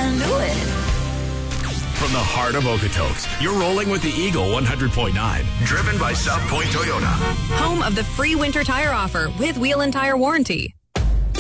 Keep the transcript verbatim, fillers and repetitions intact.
I knew it. From the heart of Okotoks, you're rolling with the Eagle one hundred point nine. Driven by South Point Toyota. Home of the free winter tire offer with wheel and tire warranty.